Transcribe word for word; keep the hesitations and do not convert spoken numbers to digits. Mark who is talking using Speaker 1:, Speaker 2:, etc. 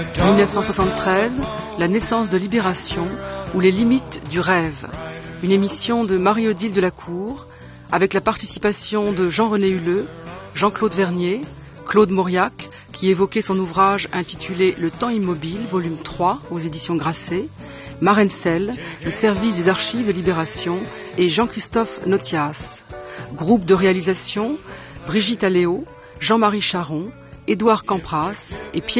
Speaker 1: mille neuf cent soixante-treize, la naissance de Libération ou les limites du rêve. Une émission de Marie-Odile Delacour avec la participation de Jean-René Huleux, Jean-Claude Vernier, Claude Mauriac, qui évoquait son ouvrage intitulé Le temps immobile, volume trois, aux éditions Grasset, Marencel, le service des archives Libération, et Jean-Christophe Notias. Groupe de réalisation, Brigitte Alléo, Jean-Marie Charon, Édouard Campras et Pierre